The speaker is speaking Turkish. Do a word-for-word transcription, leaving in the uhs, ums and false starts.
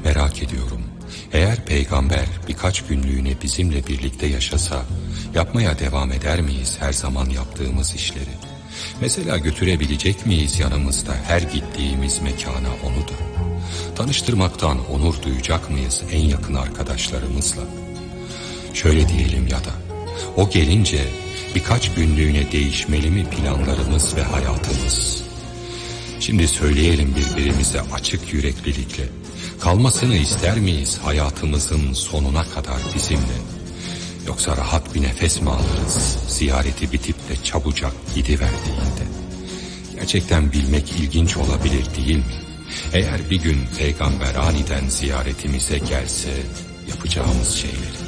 Merak ediyorum. Eğer peygamber birkaç günlüğüne bizimle birlikte yaşasa, yapmaya devam eder miyiz her zaman yaptığımız işleri? Mesela götürebilecek miyiz yanımızda her gittiğimiz mekana onu da? Tanıştırmaktan onur duyacak mıyız en yakın arkadaşlarımızla? Şöyle diyelim ya da, o gelince birkaç günlüğüne değişmeli mi planlarımız ve hayatımız? Şimdi söyleyelim birbirimize açık yüreklilikle, kalmasını ister miyiz hayatımızın sonuna kadar bizimle? Yoksa rahat bir nefes mi alırız ziyareti bitip de çabucak gidiverdiğinde? Gerçekten bilmek ilginç olabilir değil mi? Eğer bir gün peygamber aniden ziyaretimize gelse yapacağımız şeyleri.